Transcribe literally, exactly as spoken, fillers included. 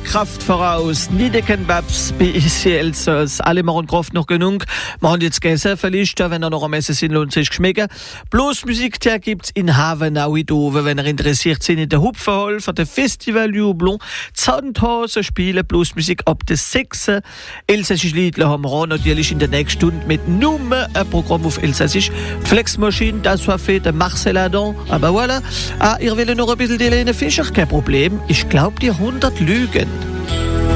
Kraft voraus. Niedekenbabs, B I C Elsass. Alle machen Kraft noch genug. Machen jetzt Gäse vielleicht, wenn er noch am Essen sind, lohnt sich geschmecken. Bloß Musik, der gibt's in Havenau in Dover, wenn er interessiert sind in der Hupferhall für den Festival Jublon. Zandhase spielen bloß Musik ab der sechs. Elsässische Liedler haben wir natürlich in der nächsten Stunde mit Nummer ein Programm auf Elsässisch. Flexmaschine, das war für den Marcel Adam. Aber voilà. Ah, ihr wollt noch ein bisschen die Helene Fischer, kein Problem. Ich glaub, die hundert Lügen.